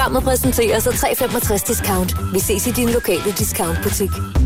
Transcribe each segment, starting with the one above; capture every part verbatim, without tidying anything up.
Programmet præsenteres af tre komma femogtres Discount. Vi ses i din lokale discountbutik.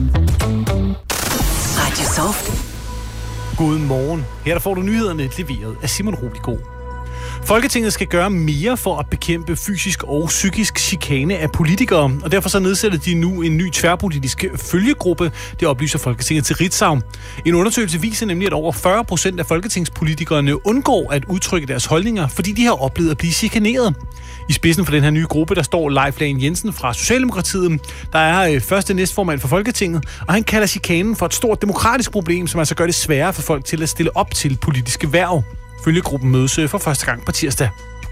Radio Soft. God morgen. Her der får du nyhederne leveret af Simon Roligård. Folketinget skal gøre mere for at bekæmpe fysisk og psykisk chikane af politikere, og derfor så nedsætter de nu en ny tværpolitisk følgegruppe. Det oplyser Folketinget til Ritzau. En undersøgelse viser nemlig, at over fyrre procent af folketingspolitikerne undgår at udtrykke deres holdninger, fordi de har oplevet at blive chikaneret. I spidsen for den her nye gruppe, der står Leif Lahn Jensen fra Socialdemokratiet, der er første næstformand for Folketinget, og han kalder chikanen for et stort demokratisk problem, som altså gør det sværere for folk til at stille op til politiske hverv. Følgegruppen mødes for første gang på tirsdag.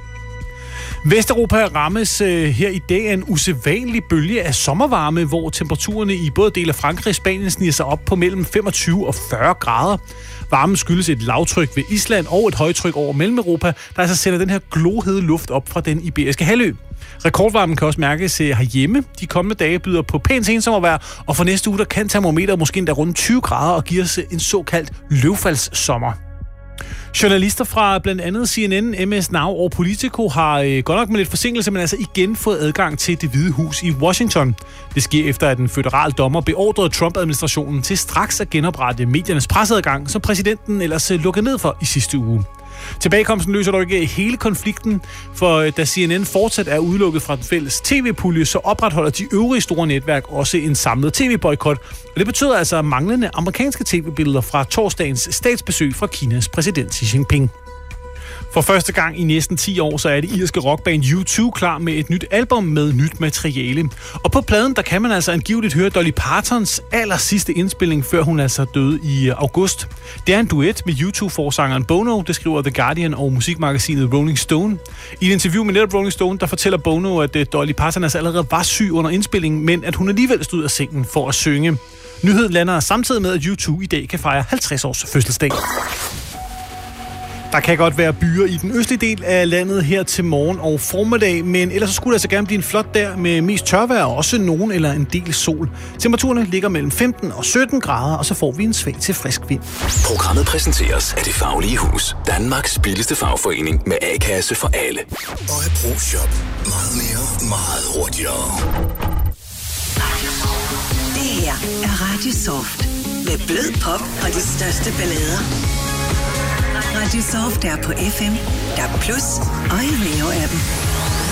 Vesteuropa rammes her i dag af en usædvanlig bølge af sommervarme, hvor temperaturerne i både dele af Frankrig og Spanien sniger sig op på mellem femogtyve og fyrre grader. Varmen skyldes et lavtryk ved Island og et højtryk over Mellem-Europa, der altså sender den her glohede luft op fra den iberiske halvø. Rekordvarmen kan også mærkes herhjemme. De kommende dage byder på pænt sensommervejr, og for næste uge der kan termometeret måske endda rundt tyve grader og give os en såkaldt løvfaldssommer. Journalister fra blandt andet C N N, M S Now og Politico har øh, godt nok med lidt forsinkelse, men altså igen fået adgang til Det Hvide Hus i Washington. Det sker efter, at en føderal dommer beordrede Trump-administrationen til straks at genoprette mediernes presseadgang, som præsidenten ellers lukkede ned for i sidste uge. Tilbagekomsten løser dog ikke hele konflikten, for da C N N fortsat er udelukket fra den fælles tv-pulje, så opretholder de øvrige store netværk også en samlet tv-boykot. Og det betyder altså manglende amerikanske tv-billeder fra torsdagens statsbesøg fra Kinas præsident Xi Jinping. For første gang i næsten ti år, så er det irske rockband U to klar med et nyt album med nyt materiale. Og på pladen, der kan man altså angiveligt høre Dolly Partons aller sidste indspilling, før hun altså døde i august. Det er en duet med U to-forsangeren Bono, det skriver The Guardian og musikmagasinet Rolling Stone. I et interview med netop Rolling Stone, der fortæller Bono, at Dolly Parton altså allerede var syg under indspillingen, men at hun alligevel stod af sengen for at synge. Nyheden lander samtidig med, at U to i dag kan fejre halvtreds års fødselsdag. Der kan godt være byer i den østlige del af landet her til morgen og formiddag, men ellers så skulle det altså gerne blive en flot der med mest tørvejr og også nogen eller en del sol. Temperaturerne ligger mellem femten og sytten grader, og så får vi en svag til frisk vind. Programmet præsenteres af Det Faglige Hus. Danmarks billigste fagforening med A-kasse for alle. Og et ProShop. Meget mere, meget hurtigere. Det her er Radio Soft. Med blød pop og de største ballader. Radio Soft er på F M, D A B plus og i Rio appen.